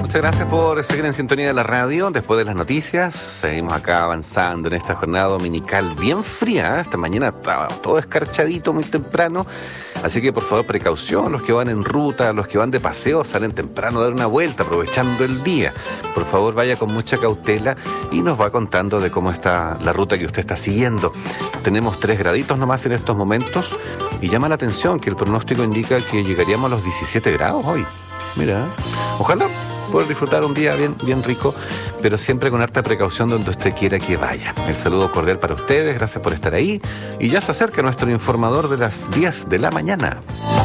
muchas gracias por seguir en sintonía de la radio. Después de las noticias, seguimos acá avanzando en esta jornada dominical bien fría, ¿eh? Esta mañana estaba todo escarchadito muy temprano, así que por favor precaución, los que van en ruta, los que van de paseo, salen temprano a dar una vuelta aprovechando el día. Por favor vaya con mucha cautela y nos va contando de cómo está la ruta que usted está siguiendo. Tenemos 3 graditos nomás en estos momentos y llama la atención que el pronóstico indica que llegaríamos a los 17 grados hoy. Mira, ojalá poder disfrutar un día bien rico, pero siempre con harta precaución donde usted quiera que vaya. El saludo cordial para ustedes, gracias por estar ahí, y ya se acerca nuestro informador de las 10 de la mañana.